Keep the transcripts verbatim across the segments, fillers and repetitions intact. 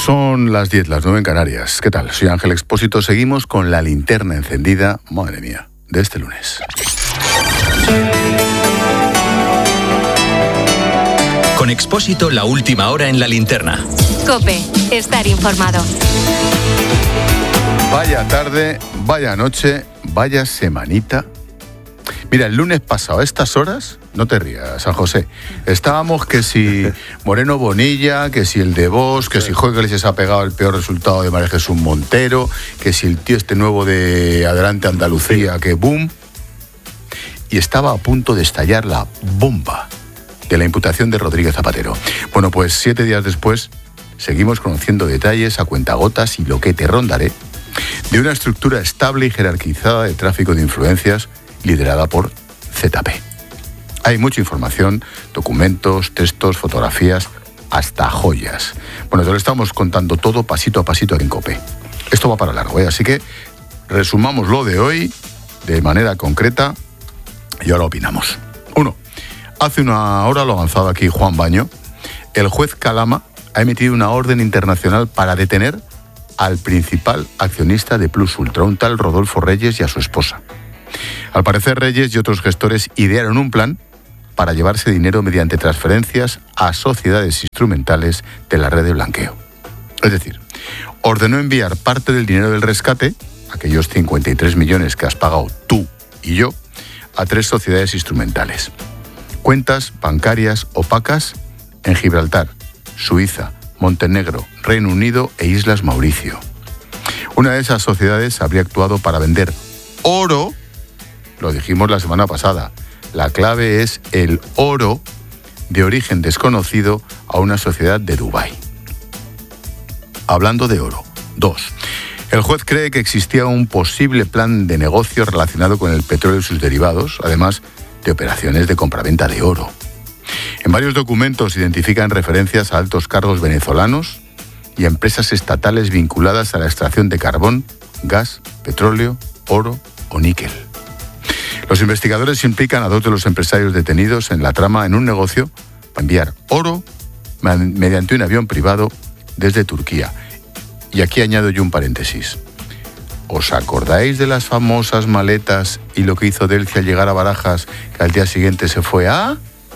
Son las diez, las nueve en Canarias. ¿Qué tal? Soy Ángel Expósito. Seguimos con la linterna encendida, madre mía, de este lunes. Con Expósito, la última hora en la linterna. COPE, estar informado. Vaya tarde, vaya noche, vaya semanita. Mira, el lunes pasado, a estas horas, no te rías, San José, estábamos que si Moreno Bonilla, que si el de Vox, que si Jorge Iglesias ha pegado el peor resultado de María Jesús Montero, que si el tío este nuevo de Adelante Andalucía, que boom. Y estaba a punto de estallar la bomba de la imputación de Rodríguez Zapatero. Bueno, pues siete días después, seguimos conociendo detalles a cuentagotas y lo que te rondaré de una estructura estable y jerarquizada de tráfico de influencias liderada por Z P. Hay mucha información, documentos, textos, fotografías, hasta joyas. Bueno, te lo estamos contando todo pasito a pasito aquí en COPE. Esto va para largo, ¿eh? Así que resumamos lo de hoy de manera concreta y ahora opinamos. Uno, hace una hora lo ha avanzado aquí Juan Baño. El juez Calama ha emitido una orden internacional para detener al principal accionista de Plus Ultra, un tal Rodolfo Reyes, y a su esposa. Al parecer, Reyes y otros gestores idearon un plan para llevarse dinero mediante transferencias a sociedades instrumentales de la red de blanqueo. Es decir, ordenó enviar parte del dinero del rescate, aquellos cincuenta y tres millones que has pagado tú y yo, a tres sociedades instrumentales. Cuentas bancarias opacas en Gibraltar, Suiza, Montenegro, Reino Unido e Islas Mauricio. Una de esas sociedades habría actuado para vender oro. Lo dijimos la semana pasada. La clave es el oro de origen desconocido a una sociedad de Dubái. Hablando de oro. Dos. El juez cree que existía un posible plan de negocio relacionado con el petróleo y sus derivados, además de operaciones de compraventa de oro. En varios documentos identifican referencias a altos cargos venezolanos y a empresas estatales vinculadas a la extracción de carbón, gas, petróleo, oro o níquel. Los investigadores implican a dos de los empresarios detenidos en la trama en un negocio para enviar oro mediante un avión privado desde Turquía. Y aquí añado yo un paréntesis. ¿Os acordáis de las famosas maletas y lo que hizo Delcy al llegar a Barajas, que al día siguiente se fue a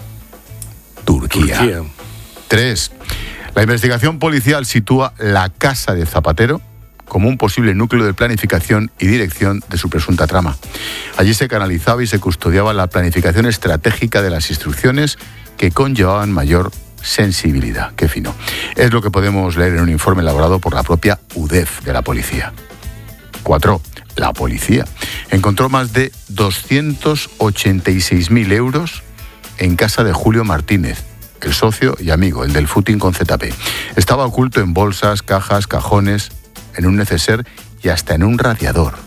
Turquía? Turquía. Tres. La investigación policial sitúa la casa de Zapatero como un posible núcleo de planificación y dirección de su presunta trama. Allí se canalizaba y se custodiaba la planificación estratégica de las instrucciones que conllevaban mayor sensibilidad. Qué fino. Es lo que podemos leer en un informe elaborado por la propia U D E F de la policía. Cuatro. La policía encontró más de doscientos ochenta y seis mil euros en casa de Julio Martínez, el socio y amigo, el del footing con Z P. Estaba oculto en bolsas, cajas, cajones, en un neceser y hasta en un radiador.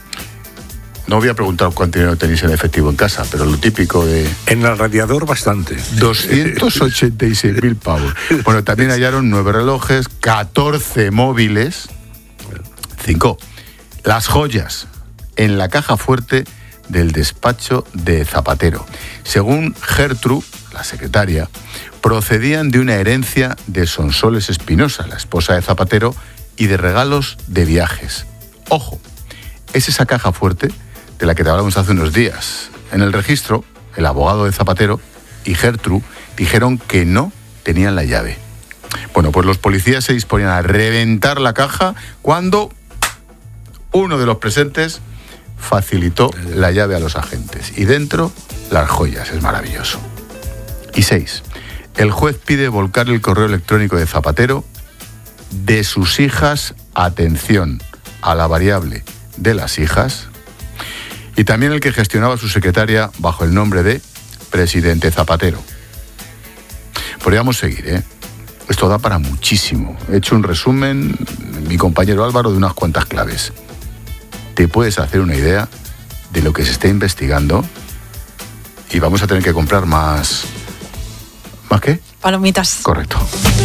No voy a preguntar cuánto dinero tenéis en efectivo en casa, pero lo típico de... En el radiador bastante. doscientos ochenta y seis mil pavos. Bueno, también hallaron nueve relojes, catorce móviles. Cinco. Las joyas en la caja fuerte del despacho de Zapatero. Según Gertrude, la secretaria, procedían de una herencia de Sonsoles Espinosa, la esposa de Zapatero, y de regalos de viajes. Ojo, es esa caja fuerte de la que te hablamos hace unos días. En el registro, el abogado de Zapatero y Gertrude dijeron que no tenían la llave. Bueno, pues los policías se disponían a reventar la caja cuando uno de los presentes facilitó la llave a los agentes. Y dentro, las joyas. Es maravilloso. Y seis. El juez pide volcar el correo electrónico de Zapatero de sus hijas, atención a la variable de las hijas, y también el que gestionaba su secretaria bajo el nombre de Presidente Zapatero. Podríamos seguir, ¿eh? Esto da para muchísimo. He hecho un resumen, mi compañero Álvaro, de unas cuantas claves. Te puedes hacer una idea de lo que se está investigando y vamos a tener que comprar más... ¿Más qué? Palomitas. Correcto.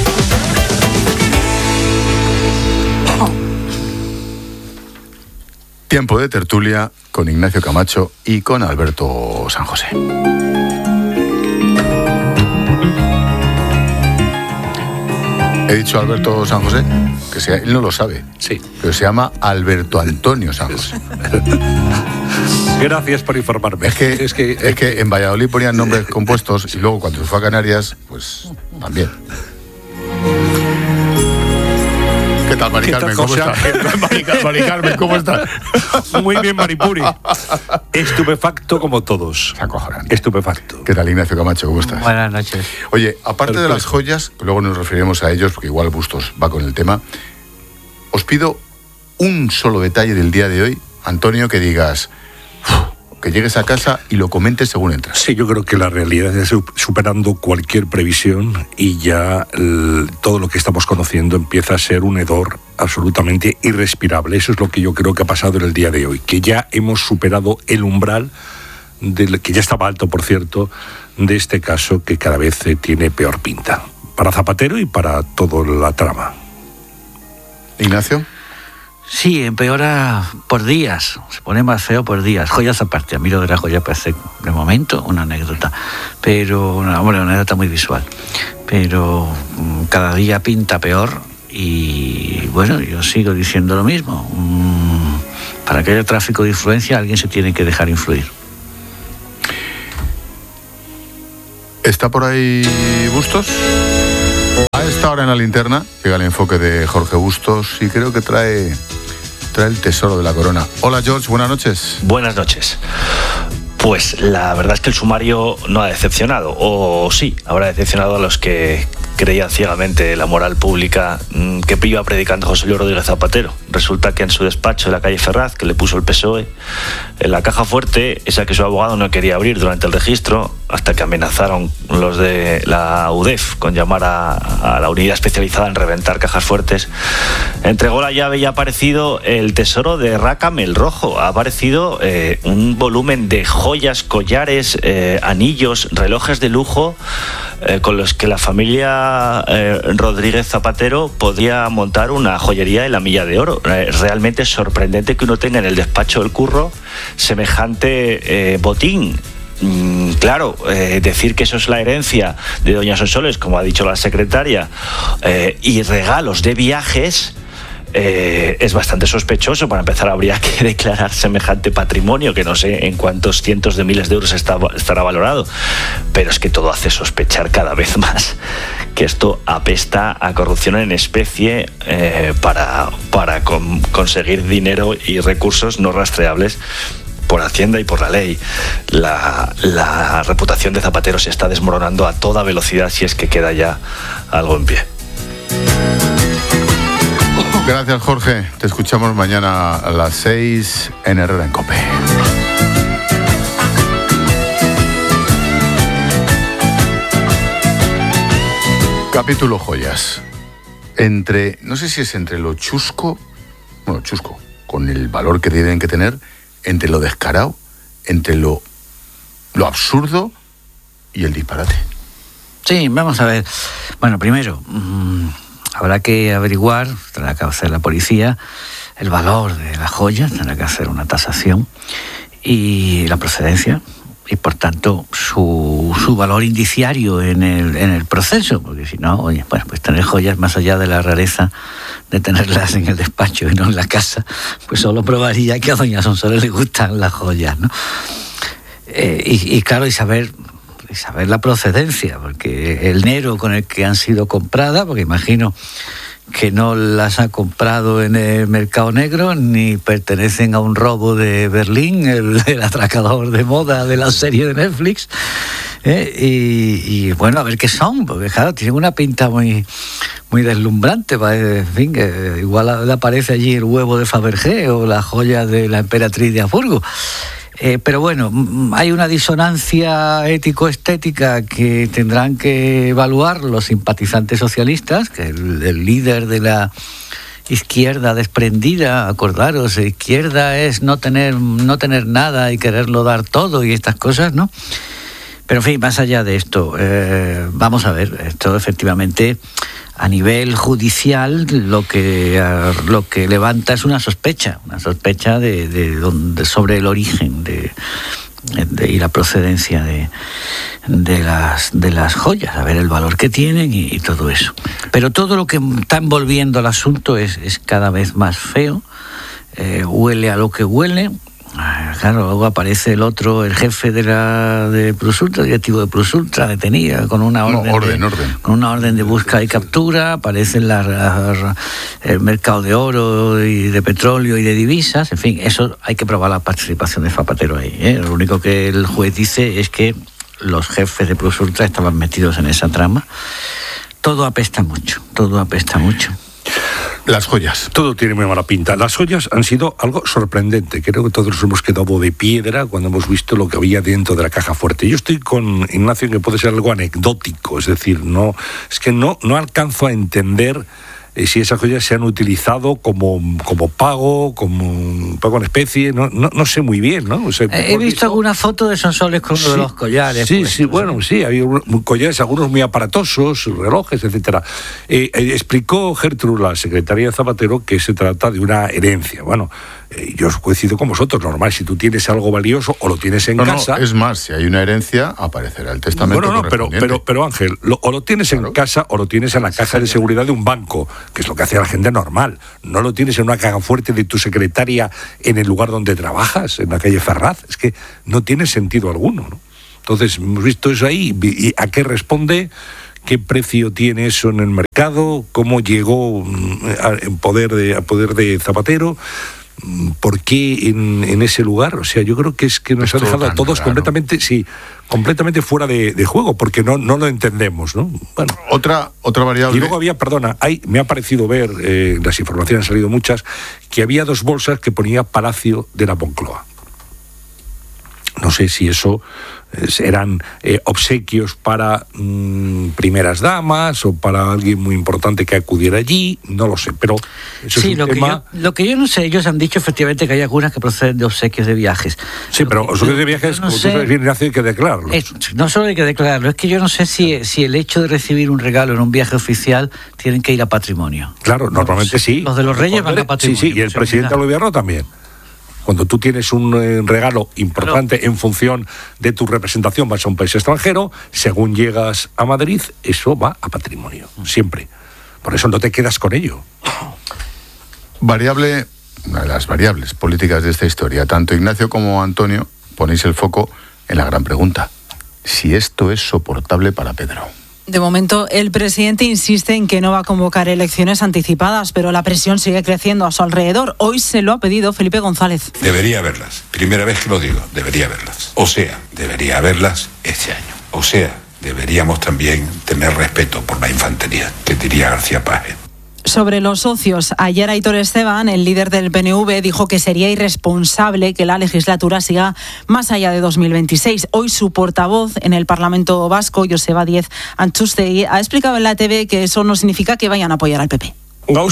Tiempo de tertulia con Ignacio Camacho y con Alberto San José. He dicho Alberto San José, que sea, él no lo sabe. Sí. Pero se llama Alberto Antonio San José. Gracias por informarme. Es que, es que, es que en Valladolid ponían nombres compuestos y luego cuando se fue a Canarias, pues también. ¿Qué tal, Mari Carmen? ¿Cómo estás? Mari Carmen, ¿cómo estás? Muy bien, Maripuri. Estupefacto como todos. Acojonante. Estupefacto. ¿Qué tal, Ignacio Camacho? ¿Cómo estás? Buenas noches. Oye, aparte de las joyas, luego nos referiremos a ellos, porque igual Bustos va con el tema, os pido un solo detalle del día de hoy, Antonio, que digas, que llegues a casa y lo comentes según entras. Sí, yo creo que la realidad es superando cualquier previsión y ya el, todo lo que estamos conociendo empieza a ser un hedor absolutamente irrespirable. Eso es lo que yo creo que ha pasado en el día de hoy, que ya hemos superado el umbral, del, que ya estaba alto, por cierto, de este caso que cada vez tiene peor pinta, para Zapatero y para toda la trama. Ignacio. Sí, empeora por días, se pone más feo por días. Joyas aparte, a mí lo de la joya parece de momento una anécdota, pero una, bueno, una anécdota muy visual, pero um, cada día pinta peor y bueno, yo sigo diciendo lo mismo. Um, para que haya tráfico de influencia alguien se tiene que dejar influir. ¿Está por ahí Bustos? A esta hora en la linterna llega el enfoque de Jorge Bustos y creo que trae, trae el tesoro de la corona. Hola George, buenas noches. Buenas noches. Pues la verdad es que el sumario no ha decepcionado, o sí, habrá decepcionado a los que creían ciegamente la moral pública que iba predicando José Luis Rodríguez Zapatero. Resulta que en su despacho en la calle Ferraz, que le puso el P S O E, en la caja fuerte, esa que su abogado no quería abrir durante el registro, hasta que amenazaron los de la U D E F con llamar a, a la unidad especializada en reventar cajas fuertes, entregó la llave y ha aparecido el tesoro de Rácame el Rojo. Ha aparecido eh, un volumen de joyas, collares, eh, anillos, relojes de lujo, eh, con los que la familia eh, Rodríguez Zapatero podía montar una joyería en la Milla de Oro. Eh, realmente es sorprendente que uno tenga en el despacho del curro semejante eh, botín. Mm, claro, eh, decir que eso es la herencia de doña Sonsoles, como ha dicho la secretaria, eh, y regalos de viajes, Eh, es bastante sospechoso. Para empezar, habría que declarar semejante patrimonio, que no sé en cuántos cientos de miles de euros está, estará valorado, pero es que todo hace sospechar cada vez más que esto apesta a corrupción en especie eh, para, para con, conseguir dinero y recursos no rastreables por Hacienda y por la ley. La, la reputación de Zapatero se está desmoronando a toda velocidad, si es que queda ya algo en pie. Gracias, Jorge. Te escuchamos mañana a las seis en Herrera en COPE. Capítulo joyas. Entre, no sé si es entre lo chusco, bueno, chusco, con el valor que tienen que tener, entre lo descarado, entre lo, lo absurdo y el disparate. Sí, vamos a ver. Bueno, primero, mmm, habrá que averiguar, tendrá que hacer la policía, el valor de las joyas, tendrá que hacer una tasación y la procedencia y, por tanto, su, su valor indiciario en el, en el proceso, porque si no, oye, bueno, pues tener joyas más allá de la rareza de tenerlas en el despacho y no en la casa, pues solo probaría que a doña Sonsoles le gustan las joyas, ¿no? Eh, y, y claro, y saber... y saber la procedencia, porque el dinero con el que han sido compradas, porque imagino que no las ha comprado en el mercado negro, ni pertenecen a un robo de Berlín, el, el atracador de moda de la serie de Netflix, ¿eh? y, y bueno, a ver qué son, porque claro, tienen una pinta muy, muy deslumbrante, en fin, que igual le aparece allí el huevo de Fabergé o la joya de la emperatriz de Habsburgo. Eh, pero bueno, hay una disonancia ético-estética que tendrán que evaluar los simpatizantes socialistas, que el, el líder de la izquierda desprendida, acordaros, izquierda es no tener, no tener nada y quererlo dar todo y estas cosas, ¿no? Pero en fin, más allá de esto, eh, vamos a ver, esto efectivamente a nivel judicial lo que lo que levanta es una sospecha, una sospecha de, de, de sobre el origen de, de, y la procedencia de, de, las, de las joyas, a ver el valor que tienen y, y todo eso. Pero todo lo que está envolviendo el asunto es, es cada vez más feo, eh, huele a lo que huele. Claro, luego aparece el otro, el jefe de la de Plus Ultra, directivo de Plus Ultra, detenido con una orden, no, orden, de, orden. con una orden de búsqueda y captura. Aparece la, la, el mercado de oro y de petróleo y de divisas. En fin, eso hay que probar la participación de Zapatero ahí, ¿eh? Lo único que el juez dice es que los jefes de Plus Ultra estaban metidos en esa trama. Todo apesta mucho, todo apesta mucho. Las joyas. Todo tiene muy mala pinta. Las joyas han sido algo sorprendente. Creo que todos nos hemos quedado de piedra cuando hemos visto lo que había dentro de la caja fuerte. Yo estoy con Ignacio en que puede ser algo anecdótico, es decir, no, es que no, no alcanzo a entender eh, si esas joyas se han utilizado como, como pago, como pago en especie, no, no, no sé muy bien, ¿no? O sea, He visto, visto alguna foto de Sonsoles con uno sí, de los collares. Sí, pues, sí, bueno, sí, había collares, algunos muy aparatosos, relojes, etcétera. Eh, eh, explicó Gertrude, la secretaria de Zapatero, que se trata de una herencia. Bueno, eh, yo coincido con vosotros, normal, si tú tienes algo valioso o lo tienes en no, casa... No, es más, si hay una herencia, aparecerá el testamento Bueno, no, pero, pero, pero Ángel, lo, o lo tienes claro. en casa o lo tienes en la caja de seguridad de un banco, que es lo que hace la gente normal. No lo tienes en una caja fuerte de tu secretaria en el lugar donde trabajas, en la calle Ferraz. Es que no tiene sentido alguno, ¿no? Entonces, hemos visto eso ahí. ¿Y a qué responde? ¿Qué precio tiene eso en el mercado? ¿Cómo llegó en poder de, a poder de Zapatero? ¿Por qué en, en ese lugar? O sea, yo creo que es que nos ha dejado a todos raro. completamente, sí, completamente fuera de, de juego, porque no, no lo entendemos, ¿no? Bueno, otra, otra variable. Y luego había, perdona, hay, me ha parecido ver, eh, las informaciones han salido muchas, que había dos bolsas que ponía Palacio de la Moncloa. No sé si eso eh, eran eh, obsequios para mmm, primeras damas o para alguien muy importante que acudiera allí, no lo sé, pero eso sí, es un lo tema... Que yo, lo que yo no sé, ellos han dicho efectivamente que hay algunas que proceden de obsequios de viajes. Sí, lo pero que, obsequios yo, de viajes, no como sé, tú sabes bien, Ignacio, hay que declararlo. Es, no solo hay que declararlo, es que yo no sé si, si el hecho de recibir un regalo en un viaje oficial tienen que ir a patrimonio. Claro, normalmente los, sí. Los de los Reyes van a patrimonio. Sí, sí, y el presidente del gobierno también. Cuando tú tienes un eh, regalo importante claro. en función de tu representación, vas a un país extranjero, según llegas a Madrid, eso va a patrimonio, siempre. Por eso no te quedas con ello. Variable, una de las variables políticas de esta historia, tanto Ignacio como Antonio ponéis el foco en la gran pregunta: si esto es soportable para Pedro. De momento, el presidente insiste en que no va a convocar elecciones anticipadas, pero la presión sigue creciendo a su alrededor. Hoy se lo ha pedido Felipe González. Debería haberlas. Primera vez que lo digo, debería haberlas. O sea, debería haberlas este año. O sea, deberíamos también tener respeto por la infantería, que diría García Páez. Sobre los socios, ayer Aitor Esteban, el líder del P N V, dijo que sería irresponsable que la legislatura siga más allá de dos mil veintiséis. Hoy su portavoz en el Parlamento Vasco, Joseba Díez Antxustegi, ha explicado en la T V que eso no significa que vayan a apoyar al P P.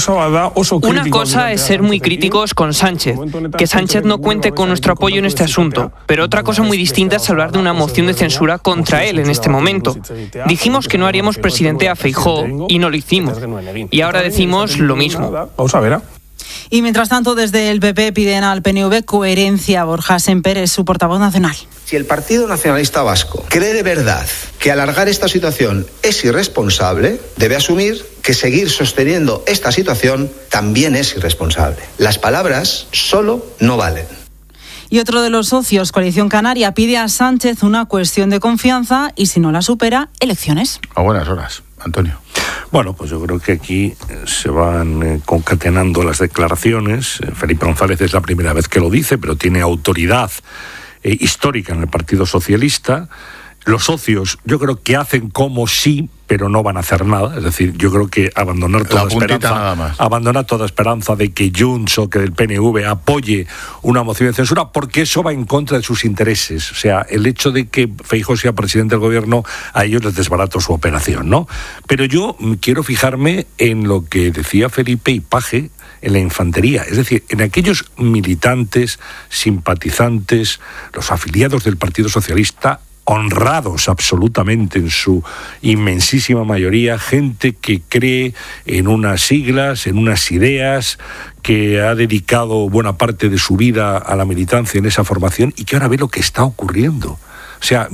Una cosa es ser muy críticos con Sánchez, que Sánchez no cuente con nuestro apoyo en este asunto, pero otra cosa muy distinta es hablar de una moción de censura contra él en este momento. Dijimos que no haríamos presidente a Feijóo y no lo hicimos, y ahora decimos lo mismo. Vamos a ver. Y mientras tanto, desde el P P piden al P N V coherencia. Borja Sémper es su portavoz nacional. Si el Partido Nacionalista Vasco cree de verdad que alargar esta situación es irresponsable, debe asumir que seguir sosteniendo esta situación también es irresponsable. Las palabras solo no valen. Y otro de los socios, Coalición Canaria, pide a Sánchez una cuestión de confianza y, si no la supera, elecciones. A buenas horas, Antonio. Bueno, pues yo creo que aquí se van eh, concatenando las declaraciones. Felipe González es la primera vez que lo dice, pero tiene autoridad eh, histórica en el Partido Socialista. Los socios, yo creo que hacen como sí, pero no van a hacer nada. Es decir, yo creo que abandonar toda esperanza, abandonar toda esperanza de que Junts o que el P N V apoye una moción de censura, porque eso va en contra de sus intereses. O sea, el hecho de que Feijóo sea presidente del gobierno, a ellos les desbarato su operación, ¿no? Pero yo quiero fijarme en lo que decía Felipe y Paje en la infantería, es decir, en aquellos militantes, simpatizantes, los afiliados del Partido Socialista honrados absolutamente en su inmensísima mayoría, gente que cree en unas siglas, en unas ideas, que ha dedicado buena parte de su vida a la militancia en esa formación y que ahora ve lo que está ocurriendo. O sea,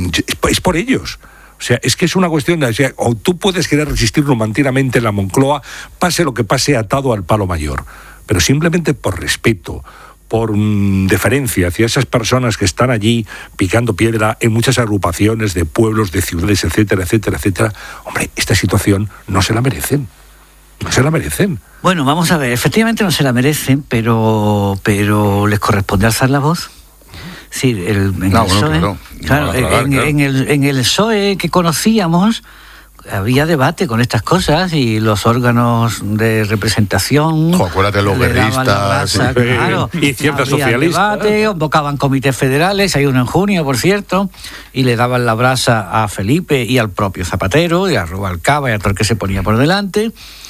es por ellos. O sea, es que es una cuestión de... O sea, o tú puedes querer resistir romanticamente en la Moncloa, pase lo que pase, atado al palo mayor. Pero simplemente por respeto, por um, deferencia hacia esas personas que están allí picando piedra en muchas agrupaciones de pueblos, de ciudades, etcétera, etcétera, etcétera. Hombre, esta situación no se la merecen. No se la merecen. Bueno, vamos a ver, efectivamente no se la merecen, pero, pero les corresponde alzar la voz. Sí, el, en, no, el bueno, PSOE, claro. claro, No, claro, en, claro. en el, en el P S O E que conocíamos había debate con estas cosas y los órganos de representación... Jo, acuérdate, los guerristas... Sí. Claro, y ciertas había socialistas. debate, convocaban comités federales, hay uno en junio, por cierto, y le daban la brasa a Felipe y al propio Zapatero, y a Rubalcaba y a todo el que se ponía por delante,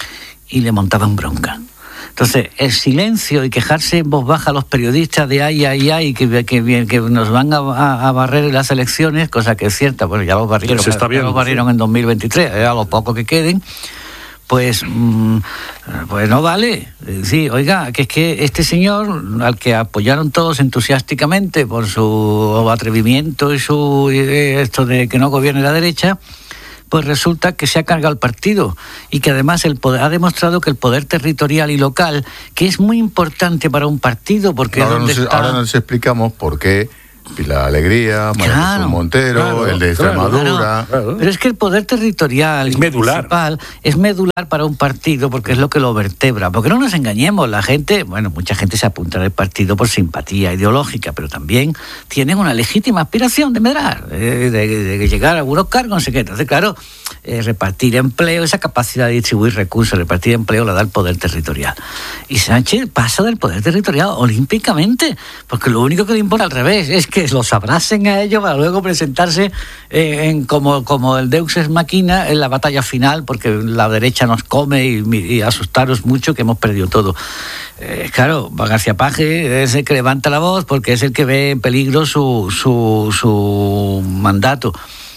y le montaban bronca. Entonces, el silencio y quejarse en voz baja a los periodistas de ay, ay, ay, que, que, que nos van a, a, a barrer las elecciones, cosa que es cierta, bueno, ya los barrieron, Se está ya viendo, los barrieron sí. en dos mil veintitrés, a lo poco que queden, pues, mmm, pues no vale. Sí, oiga, que es que este señor, al que apoyaron todos entusiásticamente por su atrevimiento y su eh, esto de que no gobierne la derecha, pues resulta que se ha cargado el partido y que además el poder, ha demostrado que el poder territorial y local, que es muy importante para un partido, porque ahora, es donde nos, está... ahora nos explicamos por qué Pilar Alegría, María Claro, Jesús Montero, claro, el de claro, Extremadura... claro. Pero es que el poder territorial Es y medular. municipal es medular para un partido porque es lo que lo vertebra. Porque no nos engañemos, la gente, bueno, mucha gente se apunta al partido por simpatía ideológica, pero también tienen una legítima aspiración de medrar, de, de, de llegar a algunos cargos, no sé qué. Entonces, claro, eh, repartir empleo, esa capacidad de distribuir recursos, repartir empleo, la da el poder territorial. Y Sánchez pasa del poder territorial olímpicamente, porque lo único que le importa al revés es que los abracen a ellos para luego presentarse eh, en, como, como el Deus ex machina en la batalla final, porque la derecha nos come y, y asustaros mucho que hemos perdido todo. Eh, claro, García Paje es el que levanta la voz porque es el que ve en peligro su, su, su mandato.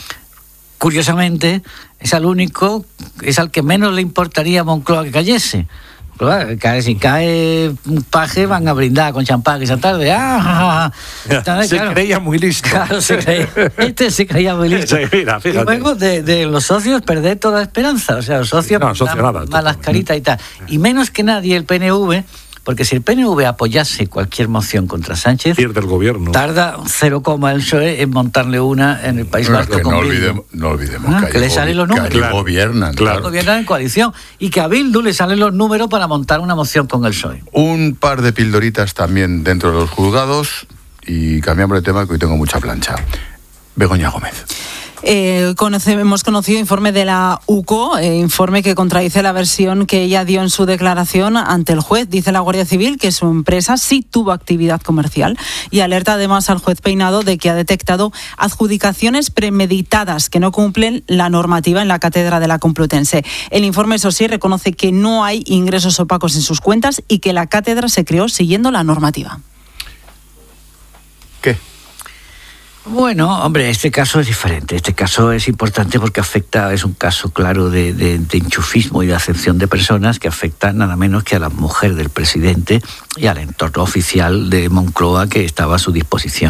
Curiosamente, es al único, es al que menos le importaría a Moncloa que cayese. Claro, si cae un Paje van a brindar con champán esa tarde. ¡Ah! Entonces, se claro, creía muy listo. Claro, se creía, este se creía muy listo. Sí, mira, fíjate. Y luego de, de los socios perder toda esperanza. O sea, los socios No, socio dan nada, malas caritas y tal. Y menos que nadie el P N V, porque si el P N V apoyase cualquier moción contra Sánchez, pierde el gobierno. Tarda cero coma el P S O E en montarle una en el País No, Vasco que con no, Bildu. olvidemos, no olvidemos Ah, que, que le salen los números. Que Claro, gobiernan, claro. claro. Gobiernan en coalición y que a Bildu le salen los números para montar una moción con el P S O E. Un par de pildoritas también dentro de los juzgados y cambiamos de tema que hoy tengo mucha plancha. Begoña Gómez. Eh, conoce, hemos conocido informe de la U C O, eh, informe que contradice la versión que ella dio en su declaración ante el juez. Dice la Guardia Civil que su empresa sí tuvo actividad comercial y alerta además al juez Peinado de que ha detectado adjudicaciones premeditadas que no cumplen la normativa en la cátedra de la Complutense. El informe, eso sí, reconoce que no hay ingresos opacos en sus cuentas y que la cátedra se creó siguiendo la normativa. ¿Qué? Bueno, hombre, este caso es diferente. Este caso es importante porque afecta, es un caso claro de, de, de enchufismo y de acepción de personas que afecta nada menos que a la mujer del presidente y al entorno oficial de Moncloa que estaba a su disposición.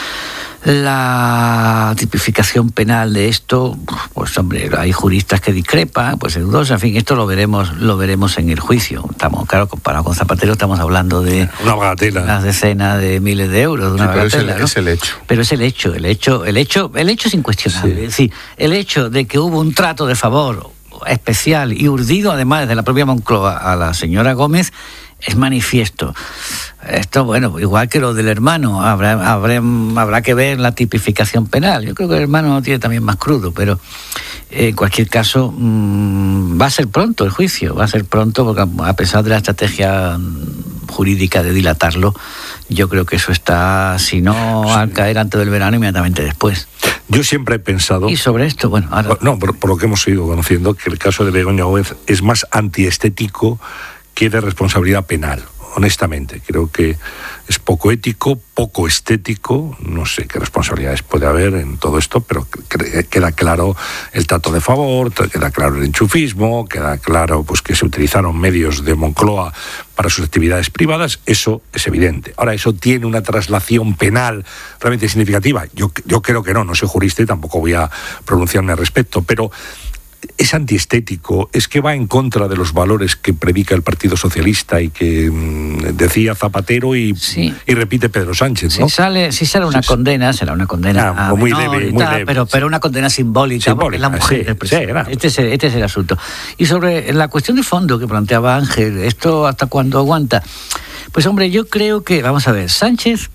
La tipificación penal de esto, pues hombre, hay juristas que discrepan, pues es dudosa, en fin, esto lo veremos, lo veremos en el juicio. Estamos, claro, comparado con Zapatero, estamos hablando de una bagatela, unas decenas de miles de euros, de una sí, pero bagatela, es el, ¿no? es el hecho. Pero es el hecho, el hecho, el hecho, el hecho es incuestionable. Sí. Es decir, el hecho de que hubo un trato de favor especial y urdido, además desde la propia Moncloa a la señora Gómez, es manifiesto. Esto, bueno, igual que lo del hermano, habrá, habrá, habrá que ver la tipificación penal. Yo creo que el hermano no tiene también más crudo, pero eh, en cualquier caso mmm, va a ser pronto el juicio, va a ser pronto, porque a pesar de la estrategia jurídica de dilatarlo, yo creo que eso está, si no al caer antes del verano, inmediatamente después. Yo siempre he pensado... Y sobre esto, bueno... Ahora... No, por, por lo que hemos ido conociendo, que el caso de Begoña Gómez es más antiestético que de responsabilidad penal. honestamente. Creo que es poco ético, poco estético, no sé qué responsabilidades puede haber en todo esto, pero queda claro el trato de favor, queda claro el enchufismo, queda claro pues que se utilizaron medios de Moncloa para sus actividades privadas, eso es evidente. Ahora, ¿eso tiene una traslación penal realmente significativa? Yo, yo creo que no, no soy jurista y tampoco voy a pronunciarme al respecto, pero es antiestético, es que va en contra de los valores que predica el Partido Socialista y que mmm, decía Zapatero y, sí. y repite Pedro Sánchez, ¿no? Si sale, si sale una sí, condena, será una condena ah, muy leve, muy tal, leve, pero, sí. pero una condena simbólica, simbólica porque es la mujer. Sí, sí, claro. este, es el, este es el asunto. Y sobre la cuestión de fondo que planteaba Ángel, ¿esto hasta cuándo aguanta? Pues hombre, yo creo que, vamos a ver, Sánchez,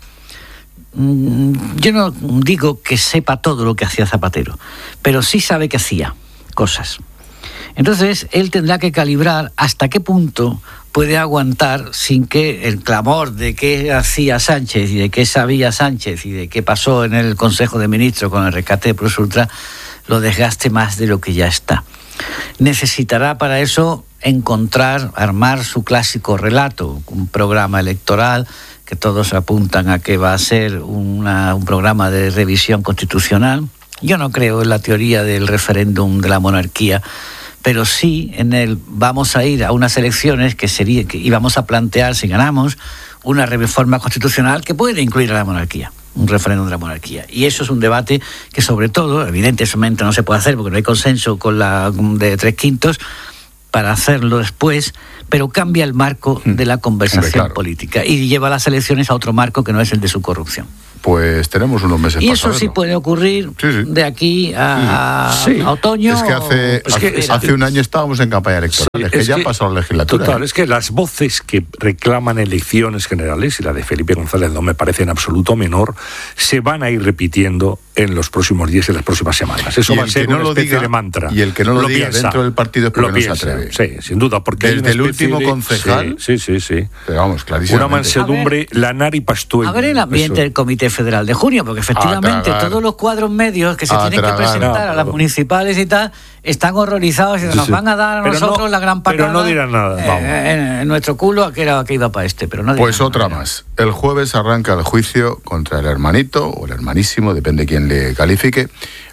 mmm, yo no digo que sepa todo lo que hacía Zapatero, pero sí sabe que hacía cosas. Entonces, él tendrá que calibrar hasta qué punto puede aguantar sin que el clamor de qué hacía Sánchez y de qué sabía Sánchez y de qué pasó en el Consejo de Ministros con el rescate de Plus Ultra lo desgaste más de lo que ya está. Necesitará para eso encontrar, armar su clásico relato, un programa electoral que todos apuntan a que va a ser una, un programa de revisión constitucional. Yo no creo en la teoría del referéndum de la monarquía, pero sí en el vamos a ir a unas elecciones que sería que íbamos a plantear, si ganamos, una reforma constitucional que puede incluir a la monarquía, un referéndum de la monarquía. Y eso es un debate que, sobre todo, evidentemente no se puede hacer porque no hay consenso con la de tres quintos para hacerlo después, pero cambia el marco de la conversación Hombre, claro. política y lleva las elecciones a otro marco que no es el de su corrupción. Pues tenemos unos meses y para eso saberlo. sí puede ocurrir sí, sí. de aquí a, sí. a otoño. Es que hace, es hace, que, hace un año estábamos en campaña electoral, sí, es que es ya que, ha pasado la legislatura. Total, ¿eh? es que las voces que reclaman elecciones generales, y la de Felipe González no me parece en absoluto menor, se van a ir repitiendo en los próximos días y las próximas semanas. Eso va a ser una especie diga, de mantra. Y el que no lo, lo diga piensa, dentro del partido es porque lo no piensa, se atreve. Sí, sin duda. Porque desde el último de, concejal. Sí, sí, sí. sí. Pero vamos, clarísimamente. Una mansedumbre, Lanar y Pastuello. A ver el ambiente eso. del Comité Federal de Junio, porque efectivamente todos los cuadros medios que se a tienen tragar, que presentar no, a las no. municipales y tal están horrorizados y sí, nos sí. van a dar a pero nosotros no, la gran pacada. Pero no dirán nada. Eh, vamos. En, en nuestro culo que era que iba para este, pero no dirán Pues otra nada. más. El jueves arranca el juicio contra el hermanito o el hermanísimo, depende quién le califique.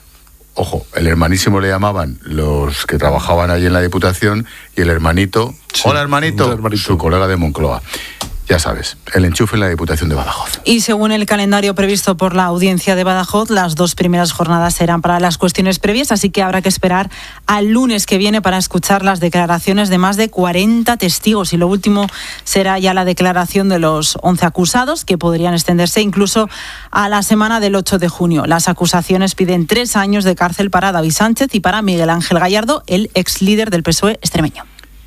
Ojo, el hermanísimo le llamaban los que trabajaban allí en la Diputación y el hermanito, sí, hola hermanito, hermanito, su colega de Moncloa. Ya sabes, el enchufe en la Diputación de Badajoz. Y según el calendario previsto por la Audiencia de Badajoz, las dos primeras jornadas serán para las cuestiones previas, así que habrá que esperar al lunes que viene para escuchar las declaraciones de más de cuarenta testigos. Y lo último será ya la declaración de los once acusados, que podrían extenderse incluso a la semana del ocho de junio. Las acusaciones piden tres años de cárcel para David Sánchez y para Miguel Ángel Gallardo, el ex líder del P S O E extremeño.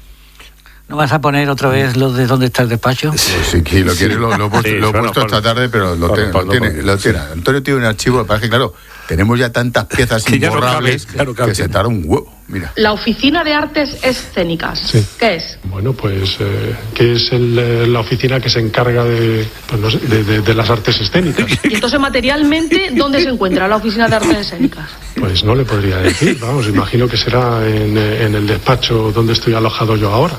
¿No vas a poner otra vez lo de dónde está el despacho? Sí, sí, sí lo quieres, lo, lo he puesto, sí, lo he puesto esta tarde, pero lo, te, lo tiene. Lo tiene. Antonio tiene un archivo, para que claro, tenemos ya tantas piezas que imborrables no cabe, claro, cabe. que se tarda un huevo. Mira. La Oficina de Artes Escénicas, sí. ¿Qué es? Bueno, pues eh, que es el, la oficina que se encarga de, pues no sé, de, de, de las artes escénicas. Y entonces, materialmente, ¿dóí se encuentra la Oficina de Artes Escénicas? Pues no le podría decir, vamos, imagino que será en, en el despacho donde estoy alojado yo ahora.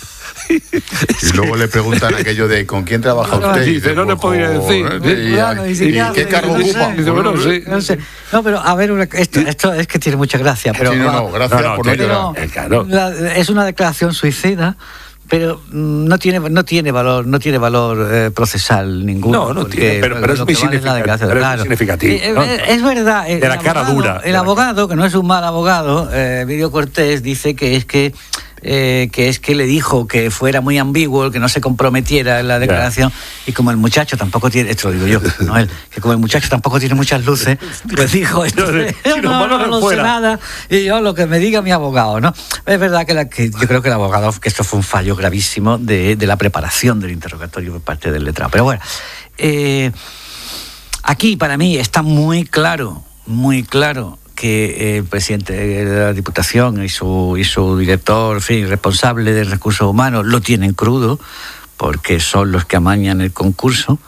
Y luego le preguntan aquello de ¿con quién trabaja usted? Sí, dice, no le podría decir. ¿Y, claro, y, y, y, y qué cargo ocupa? Dice, bueno, sí. No, sé. no, pero a ver, esto, esto es que tiene mucha gracia. Pero, sí, no, no, gracias no, no, por no llorar. Claro. La, es una declaración suicida. Pero no tiene no tiene valor no tiene valor eh, procesal ninguno. No, no tiene, pero, pero es muy significativo. Pero claro. es significativo ¿no? eh, es verdad. De la cara abogado, dura. El abogado, que no es un mal abogado, eh, Emilio Cortés, dice que es que Eh, que es que le dijo que fuera muy ambiguo, que no se comprometiera en la declaración, yeah. y como el muchacho tampoco tiene, esto lo digo yo, no él, que como el muchacho tampoco tiene muchas luces, pues dijo esto, no, yo no, no, no, no sé nada, y yo lo que me diga mi abogado, ¿no? Es verdad que, la, que yo creo que el abogado, que esto fue un fallo gravísimo de, de la preparación del interrogatorio por parte del letrado, pero bueno, eh, aquí para mí está muy claro, muy claro, que el presidente de la Diputación y su, y su director, en fin, responsable de recursos humanos, lo tienen crudo, porque son los que amañan el concurso.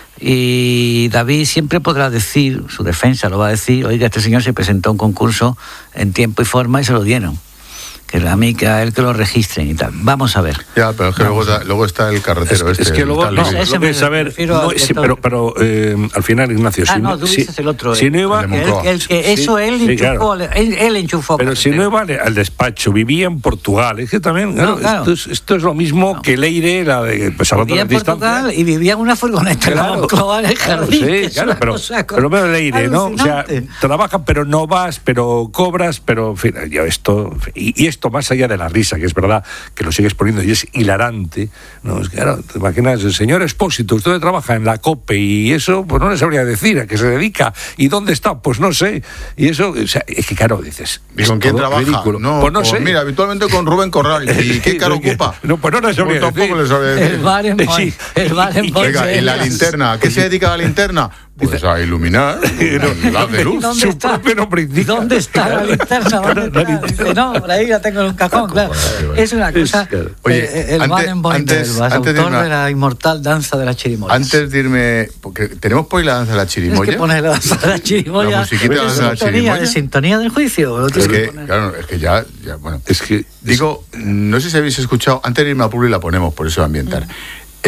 Y David siempre podrá decir, su defensa lo va a decir, oiga, este señor se presentó a un concurso en tiempo y forma y se lo dieron. que la mica, él que lo registren y tal. Vamos a ver. Ya, pero es que luego, da, luego está el carretero es, este. Es que luego, no, ese lo que es saber, no, sí, pero, pero eh, al final, Ignacio, ah, si no, tú si, dices el otro. Si el, no iba, el, el, el que eso sí, él enchufó, sí, claro. él, él enchufó. Pero si no iba al despacho, vivía en Portugal, es que también, claro, no, claro. Esto, es, esto es lo mismo no. que Leire, la de pues, vivía en Portugal y vivía en una furgoneta claro. en el jardín. Sí, claro, pero, pero veo Leire, ¿no? O sea, trabaja, pero no vas, pero cobras, pero en fin, yo esto, y, y esto más allá de la risa, que es verdad que lo sigues poniendo y es hilarante, ¿no? Es que, claro, te imaginas, el señor Expósito, usted trabaja en la COPE y eso, pues no le sabría decir a qué se dedica y dónde está, pues no sé. Y eso, o sea, es que claro, dices. ¿Y con quién trabaja? Ridículo. No, pues no pues sé. Mira, habitualmente con Rubén Corral. ¿Y qué cara ocupa? No, pues no le sabría pues decir. Tampoco le sabría decir. El bar en Ponce. El bar en Ponce. Venga, ¿y la linterna? ¿A qué se dedica la linterna? Pues a iluminar la de luz. ¿Dónde Su está? propio nombre indica. ¿Dónde está la linterna? ¿Dónde está? No, por ahí la tengo en un cajón, claro. Es una cosa. Claro. Oye, el Baden-Powell, el autor de, de la inmortal danza de la chirimoya. Antes de irme, porque tenemos por ahí la danza de la chirimoya. Tienes que poner la danza de la chirimoya. La musiquita de la danza de la chirimoya. De sintonía del juicio. Es que, que claro, es que ya, ya, bueno. Es que digo, no sé si habéis escuchado. Antes de irme a Publi la ponemos, por eso ambientar. Mm.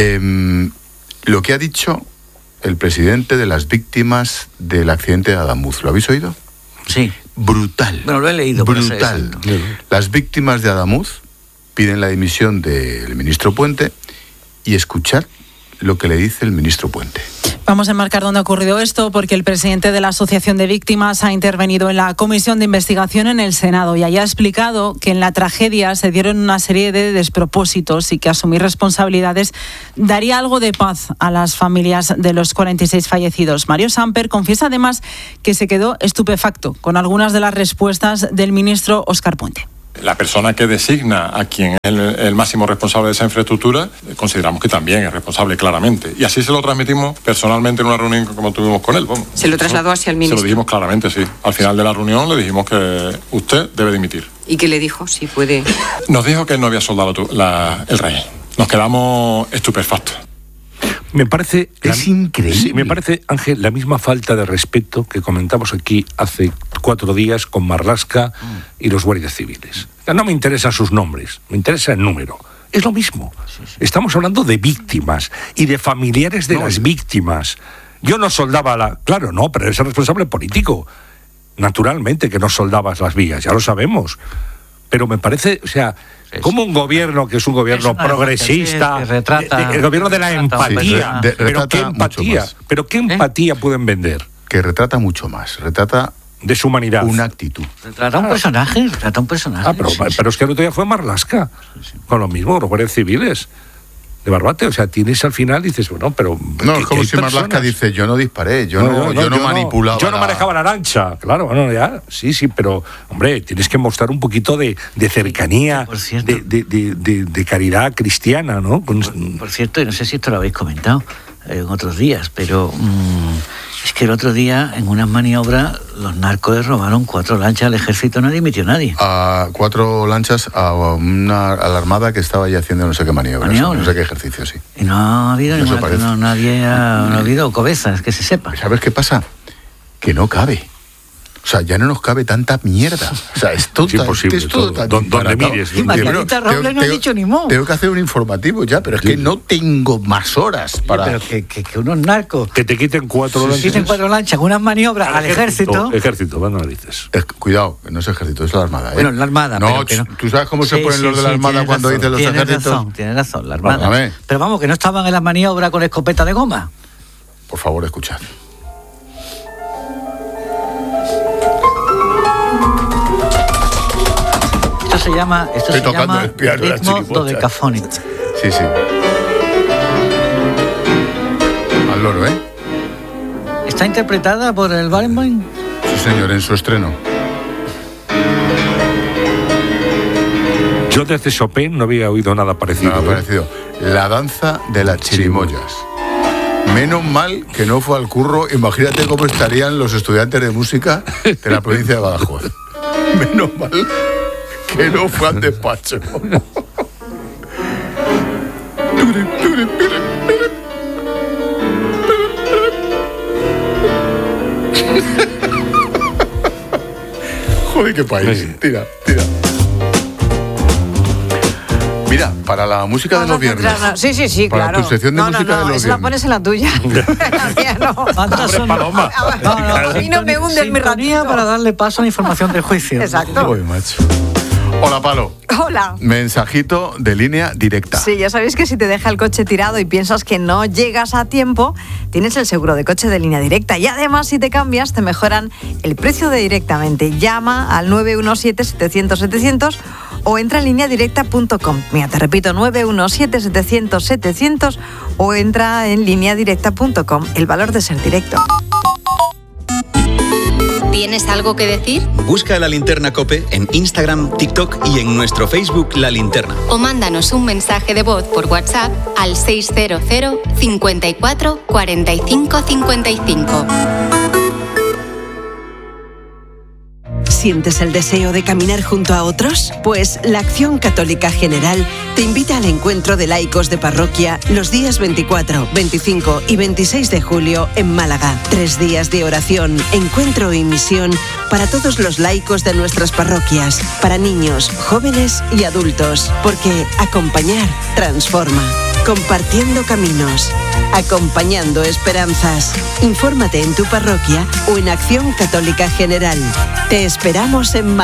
Eh, lo que ha dicho el presidente de las víctimas del accidente de Adamuz. ¿Lo habéis oído? Sí. Brutal. Bueno, lo he leído. Brutal. Las víctimas de Adamuz piden la dimisión del ministro Puente y escuchad lo que le dice el ministro Puente. Vamos a enmarcar dónde ha ocurrido esto, porque el presidente de la Asociación de Víctimas ha intervenido en la comisión de investigación en el Senado y haya explicado que en la tragedia se dieron una serie de despropósitos y que asumir responsabilidades daría algo de paz a las familias de los cuarenta y seis fallecidos. Mario Samper confiesa además que se quedó estupefacto con algunas de las respuestas del ministro Óscar Puente. La persona que designa a quien es el, el máximo responsable de esa infraestructura, consideramos que también es responsable claramente. Y así se lo transmitimos personalmente en una reunión como tuvimos con él. Vamos. ¿Se lo trasladó hacia el ministro? Se lo dijimos claramente, sí. Al final de la reunión le dijimos que usted debe dimitir. ¿Y qué le dijo? Si puede... Nos dijo que no había soldado la, el rey. Nos quedamos estupefactos. Me parece... Es la, increíble. Sí, me parece, Ángel, la misma falta de respeto que comentamos aquí hace cuatro días con Marlaska y los guardias civiles. No me interesan sus nombres, me interesa el número. Es lo mismo. Sí, sí. Estamos hablando de víctimas y de familiares de no, las víctimas. Yo no soldaba la... Claro, no, pero eres el responsable político. Naturalmente que no soldabas las vías, ya lo sabemos. Pero me parece, o sea... Como un gobierno que es un gobierno es progresista, que retrata, de, de, el gobierno de la empatía, sí, de, de, pero qué empatía, pero qué empatía ¿Eh? pueden vender. Que retrata mucho más, retrata de su humanidad, una actitud. Retrata un personaje, retrata un personaje. Ah, pero, sí, sí. pero es que el otro día fue Marlaska, sí, sí. con lo mismo, los guardias civiles. De Barbate, o sea, tienes al final, dices, bueno, pero... No, es como si Marlaska dice, yo no disparé, yo no, no, no, yo no yo manipulaba... Yo no manejaba la lancha, claro, bueno, ya, sí, sí, pero, hombre, tienes que mostrar un poquito de, de cercanía, sí, de, de, de, de, de caridad cristiana, ¿no? Con... Por, por cierto, y no sé si esto lo habéis comentado eh, en otros días, pero mmm, es que el otro día, en unas maniobras, los narcos les robaron cuatro lanchas al ejército, no dimitió nadie. A cuatro lanchas a, una, a la armada que estaba ahí haciendo no sé qué maniobras, ¿Maniobra? no sé qué ejercicio, sí. Y no ha habido no ninguna, no, nadie ha, no ha habido cobezas, que se sepa. ¿Sabes qué pasa? Que no cabe. O sea, ya no nos cabe tanta mierda. O sea, es todo, es imposible, es todo, todo tan donde mires. Y Margarita Robles no ha dicho ni mo. Tengo que hacer un informativo ya, pero es que no tengo más horas para... Oye, pero que, que, que unos narcos... Que te quiten cuatro lanchas. Que quiten cuatro lanchas, unas maniobras al, al ejército. Ejército, ejército van narices. Es, cuidado, no es ejército, es la armada. ¿eh? Bueno, la armada. No, pero que no. ¿Tú sabes cómo sí, se ponen sí, los de la armada sí, cuando razón, dicen los tienes ejércitos? Razón, tienes razón, la armada. Válgame. Pero vamos, que no estaban en la maniobra con escopeta de goma. Por favor, escuchad. Esto se llama, esto Estoy se llama ritmo dodecafónico. Sí, sí. Al loro, ¿eh? ¿Está interpretada por el Barenboim? Sí, señor, en su estreno. Yo desde Chopin no había oído nada parecido. Nada parecido. La danza de las chirimoyas. Menos mal que no fue al curro. Imagínate cómo estarían los estudiantes de música de la provincia de Badajoz. Menos mal que no fue al despacho. Joder, qué país. Tira, tira. Mira, para la música Vamos de los viernes. centrarnos. Sí, sí, sí, para claro. tu sección de no, música no, no, de los esa la viernes. pones en la tuya. La mía no. Hombre, Paloma. No, no, a mí no me hundes mi Sintonía ratito. para darle paso a la información del juicio. Exacto. Uy, macho. Hola, Palo. Hola. Mensajito de línea directa. Sí, ya sabéis que si te deja el coche tirado y piensas que no llegas a tiempo, tienes el seguro de coche de Línea Directa. Y además, si te cambias, te mejoran el precio de directamente. Llama al nueve uno siete, setecientos, setecientos o entra en línea directa punto com. Mira, te repito, nueve uno siete, setecientos, setecientos o entra en línea directa punto com. El valor de ser directo. ¿Tienes algo que decir? Busca La Linterna COPE en Instagram, TikTok y en nuestro Facebook La Linterna. O mándanos un mensaje de voz por WhatsApp al seiscientos, cincuenta y cuatro, cuarenta y cinco, cincuenta y cinco. ¿Sientes el deseo de caminar junto a otros? Pues la Acción Católica General te invita al encuentro de laicos de parroquia los días veinticuatro, veinticinco y veintiséis de julio en Málaga. Tres días de oración, encuentro y misión para todos los laicos de nuestras parroquias, para niños, jóvenes y adultos, porque acompañar transforma. Compartiendo caminos, acompañando esperanzas. Infórmate en tu parroquia o en Acción Católica General. Te esperamos en Málaga.